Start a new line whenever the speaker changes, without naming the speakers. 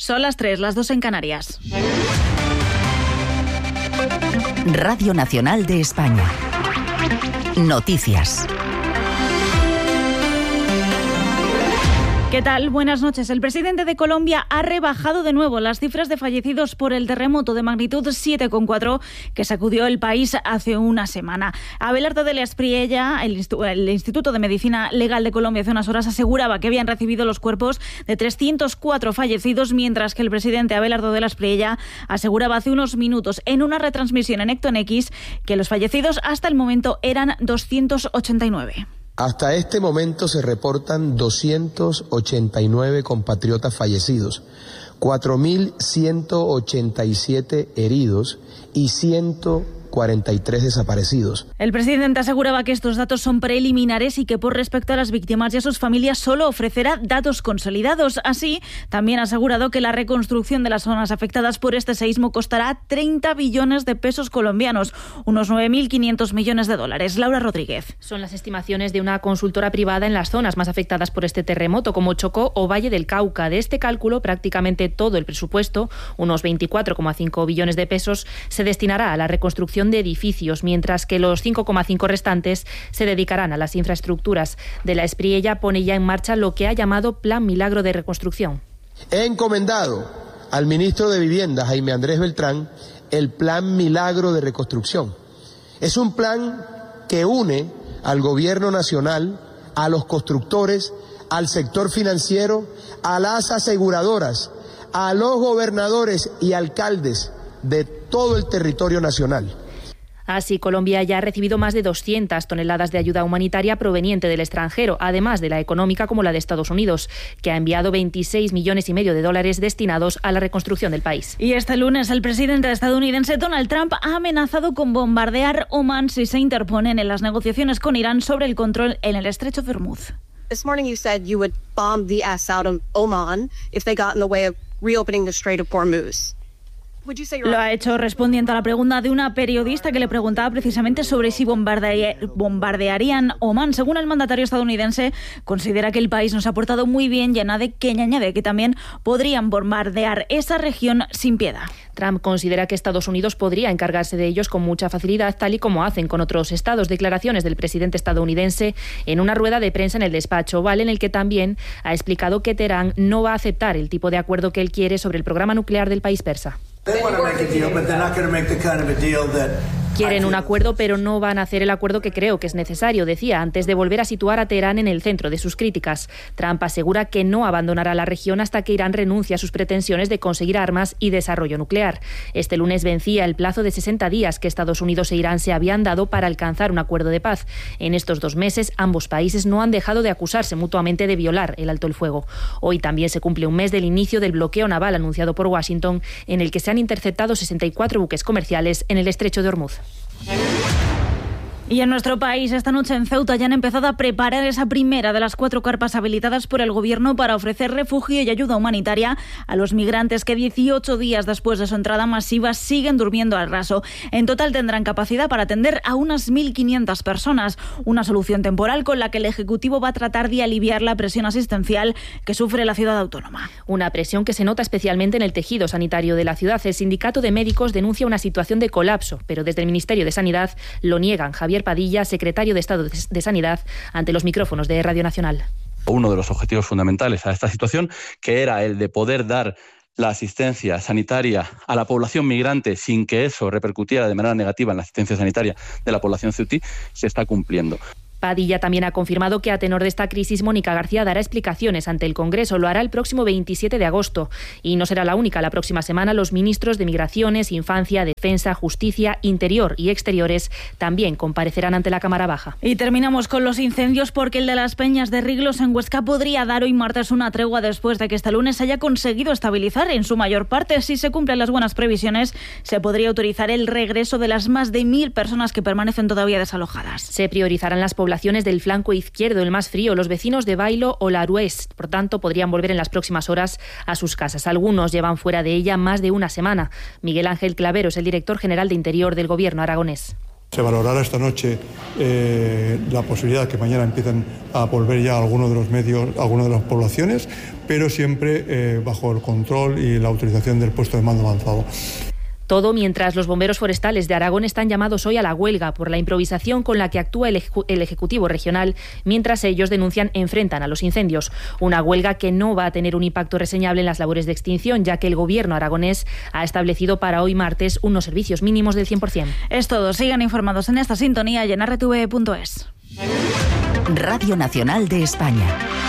Son las 3, las 2 en Canarias.
Radio Nacional de España. Noticias.
¿Qué tal? Buenas noches. El presidente de Colombia ha rebajado de nuevo las cifras de fallecidos por el terremoto de magnitud 7,4 que sacudió el país hace una semana. Abelardo de la Espriella, el Instituto de Medicina Legal de Colombia, hace unas horas aseguraba que habían recibido los cuerpos de 304 fallecidos, mientras que el presidente Abelardo de la Espriella aseguraba hace unos minutos en una retransmisión en Ecton X que los fallecidos hasta el momento eran 289.
Hasta este momento se reportan 289 compatriotas fallecidos, 4.187 heridos y 143 desaparecidos.
El presidente aseguraba que estos datos son preliminares y que por respecto a las víctimas y a sus familias solo ofrecerá datos consolidados. Así, también ha asegurado que la reconstrucción de las zonas afectadas por este seísmo costará 30 billones de pesos colombianos, unos 9.500 millones de dólares. Laura Rodríguez.
Son las estimaciones de una consultora privada en las zonas más afectadas por este terremoto, como Chocó o Valle del Cauca. De este cálculo, prácticamente todo el presupuesto, unos 24,5 billones de pesos, se destinará a la reconstrucción de edificios, mientras que los 5,5 restantes se dedicarán a las infraestructuras. De la Espriella pone ya en marcha lo que ha llamado Plan Milagro de Reconstrucción.
He encomendado al ministro de Vivienda, Jaime Andrés Beltrán, el Plan Milagro de Reconstrucción. Es un plan que une al gobierno nacional, a los constructores, al sector financiero, a las aseguradoras, a los gobernadores y alcaldes de todo el territorio nacional.
Así, Colombia ya ha recibido más de 200 toneladas de ayuda humanitaria proveniente del extranjero, además de la económica como la de Estados Unidos, que ha enviado 26,5 millones de dólares destinados a la reconstrucción del país.
Y este lunes el presidente estadounidense Donald Trump ha amenazado con bombardear Omán si se interponen en las negociaciones con Irán sobre el control en el estrecho de Hormuz.
This morning you said you would bomb the ass out of Oman if they got in the way of reopening the Strait of Hormuz.
Lo ha hecho respondiendo a la pregunta de una periodista que le preguntaba precisamente sobre si bombardearían Omán. Según el mandatario estadounidense, considera que el país nos ha portado muy bien y añade que también podrían bombardear esa región sin piedad.
Trump considera que Estados Unidos podría encargarse de ellos con mucha facilidad, tal y como hacen con otros estados. Declaraciones del presidente estadounidense en una rueda de prensa en el despacho Oval, en el que también ha explicado que Teherán no va a aceptar el tipo de acuerdo que él quiere sobre el programa nuclear del país persa. Quieren un acuerdo, pero no van a hacer el acuerdo que creo que es necesario, decía, antes de volver a situar a Teherán en el centro de sus críticas. Trump asegura que no abandonará la región hasta que Irán renuncie a sus pretensiones de conseguir armas y desarrollo nuclear. Este lunes vencía el plazo de 60 días que Estados Unidos e Irán se habían dado para alcanzar un acuerdo de paz. En estos 2 meses, ambos países no han dejado de acusarse mutuamente de violar el alto el fuego. Hoy también se cumple un mes del inicio del bloqueo naval anunciado por Washington, en el que se han interceptado 64 buques comerciales en el estrecho de Hormuz.
Y en nuestro país, esta noche en Ceuta ya han empezado a preparar esa primera de las 4 carpas habilitadas por el Gobierno para ofrecer refugio y ayuda humanitaria a los migrantes que 18 días después de su entrada masiva siguen durmiendo al raso. En total tendrán capacidad para atender a unas 1.500 personas, una solución temporal con la que el Ejecutivo va a tratar de aliviar la presión asistencial que sufre la ciudad autónoma.
Una presión que se nota especialmente en el tejido sanitario de la ciudad. El Sindicato de Médicos denuncia una situación de colapso, pero desde el Ministerio de Sanidad lo niegan. Javier Padilla, secretario de Estado de Sanidad, ante los micrófonos de Radio Nacional.
Uno de los objetivos fundamentales a esta situación, que era el de poder dar la asistencia sanitaria a la población migrante sin que eso repercutiera de manera negativa en la asistencia sanitaria de la población ceutí, se está cumpliendo.
Padilla también ha confirmado que a tenor de esta crisis Mónica García dará explicaciones ante el Congreso. Lo hará el próximo 27 de agosto. Y no será la única. La próxima semana los ministros de Migraciones, Infancia, Defensa, Justicia, Interior y Exteriores también comparecerán ante la Cámara Baja.
Y terminamos con los incendios, porque el de las Peñas de Riglos en Huesca podría dar hoy martes una tregua después de que este lunes haya conseguido estabilizar en su mayor parte. Si se cumplen las buenas previsiones, se podría autorizar el regreso de las más de 1.000 personas que permanecen todavía desalojadas.
Se priorizarán las poblaciones del flanco izquierdo, el más frío, los vecinos de Bailo o Larués. Por tanto, podrían volver en las próximas horas a sus casas. Algunos llevan fuera de ella más de una semana. Miguel Ángel Clavero es el director general de Interior del Gobierno aragonés.
Se valorará esta noche la posibilidad de que mañana empiecen a volver ya algunos de los medios, algunas de las poblaciones, pero siempre bajo el control y la autorización del puesto de mando avanzado.
Todo mientras los bomberos forestales de Aragón están llamados hoy a la huelga por la improvisación con la que actúa el Ejecutivo regional, mientras ellos enfrentan a los incendios. Una huelga que no va a tener un impacto reseñable en las labores de extinción, ya que el Gobierno aragonés ha establecido para hoy martes unos servicios mínimos del 100%.
Es todo. Sigan informados en esta sintonía y en rtv.es.
Radio Nacional de España.